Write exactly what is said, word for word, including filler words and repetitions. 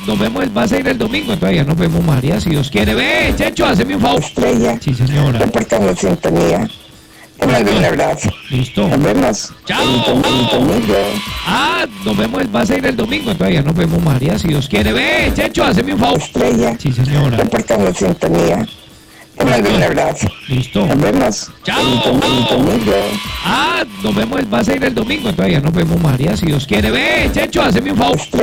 nos vemos, el- vas a ir el domingo, todavía nos vemos, María, si Dios quiere. Ve, Checho, hazme un favor. Estrella, Sí, señora. reportando sintonía. Te mando un abrazo. Listo. Nos vemos. Chao. El dom- el domingo. Ah, nos vemos, el- vas a ir el domingo, todavía nos vemos, María, si Dios quiere. Ve, Checho, hazme un favor. Estrella, Sí, señora. reportando sintonía. Te mando un abrazo. Listo. Nos vemos. Chao. El dom- el domingo. Ah, nos vemos, el- vas a ir el domingo, todavía nos vemos, María, si Dios quiere. Ve, Checho, hazme un favor. Estrella.